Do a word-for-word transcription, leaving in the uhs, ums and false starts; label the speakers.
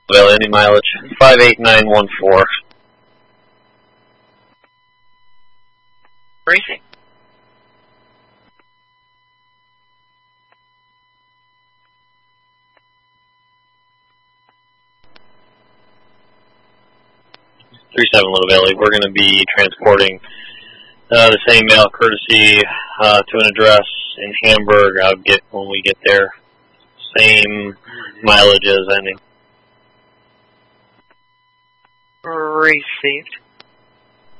Speaker 1: Well, any mileage? five eight nine one four.
Speaker 2: Racing.
Speaker 1: three seven Little Valley. We're going to be transporting uh, the same mail courtesy uh, to an address in Hamburg. I'll get when we get there. Same mileage as ending.
Speaker 2: Received.